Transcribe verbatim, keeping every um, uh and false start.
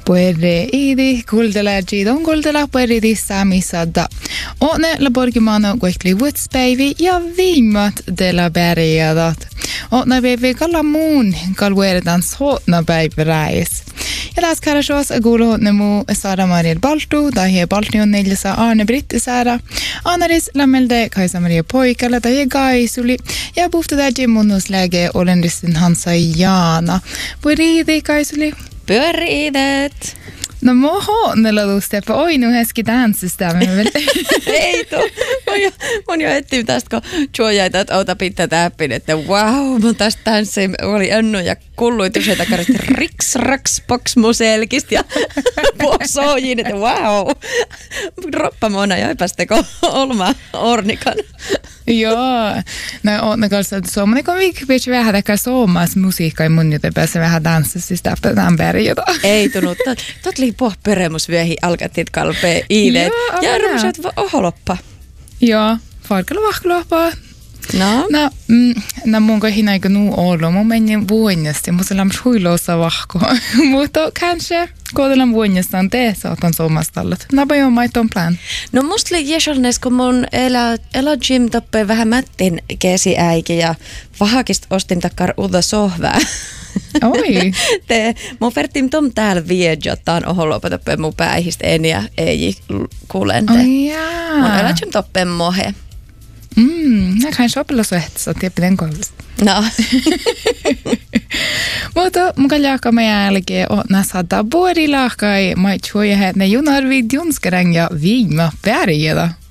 Puede idi kuldela jidon kuldela puede di samisada. Åne la borgimano guekli wutspäivi ja viimat de la bergadat. Åne vi kalla muun kalveredan såtna päiväräis. Ja tässä karasjoas agulo nemu Sara Maria Baltu, da he Baltnion neljässä Arne Britti Sara. Anaris lämmelde Kaisa Maria Poikala, da he Gaisuli. Ja puhtu täji munnusläge olendistin Hansa Jaana. Puhriidi Kaisuli. Pyöriidet. No moho, ne lalustepa. Oi, nu heski tanssista. Ei tuu. Mä jo, mä jo etsin tästä, kun juojaita, että auta pitää täppin, että wow, mun tästä tanssi oli ennu ja kulluit useita karista riks, raks, box, muselkist ja puosoojin, että wow. Roppa mona ja epästeko olma ornikan. Joo, no on kanssa suomalainen kun viikki vähän täkä suomas musiikka ja mun joten pääsee vähän tanssista tämän berjota. Ei tunut. Tot lii poh peremus viehi alkatit kalpee iileet. Ja rumsaat oholoppa. Joo, farkalla vahkuloppa. No? No, mm, no mun kohin aika nuu ollut. Mun meni vuonnasti. Mun sellainen huilossa vahko. Mutta kanske kohdellaan vuonnastaan tee saatan suomastallet. Napa jo maiton plan. No musta oli jesalnes, kun mun elä, elä gym toppee vähän mättin kesiäikin ja vahakist ostin takkar uutta sohvää. Oi. Te, mun vertin tom täällä viedjottaan oholopa toppee mun päihistä eniä ei kuulente. Oi jaa. Mun elä gym toppee mohe. Mm, jag kan köpa så ett så typ den kollus. No. Mutta muka jaka me jälkeen on näsada bori lahkai mai chuja het ne junar vid junskarang ja viima bergeda.